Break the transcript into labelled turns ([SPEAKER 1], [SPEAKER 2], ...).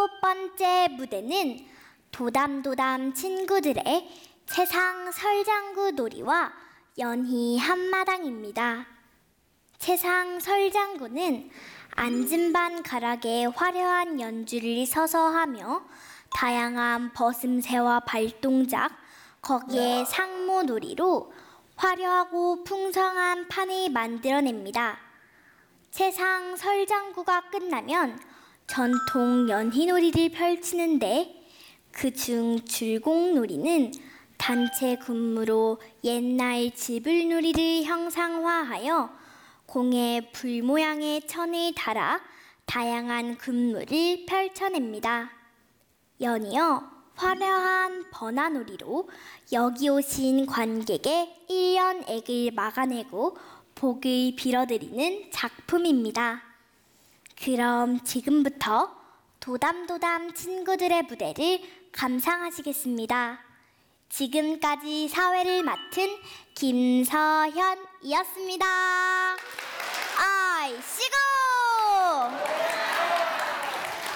[SPEAKER 1] 7번째 무대는 도담도담 친구들의 세상 설장구 놀이와 연희 한마당입니다. 세상 설장구는 앉은 반 가락에 화려한 연주를 서서 하며 다양한 벗음새와 발동작, 거기에 상모놀이로 화려하고 풍성한 판을 만들어냅니다. 세상 설장구가 끝나면 전통 연희놀이를 펼치는데 그중 줄공놀이는 단체 군무로 옛날 지불놀이를 형상화하여 공에 불 모양의 천을 달아 다양한 군무를 펼쳐냅니다. 연이어 화려한 번화놀이로 여기 오신 관객의 1년액을 막아내고 복을 빌어드리는 작품입니다. 그럼 지금부터 도담도담 친구들의 무대를 감상하시겠습니다. 지금까지 사회를 맡은 김서현이었습니다.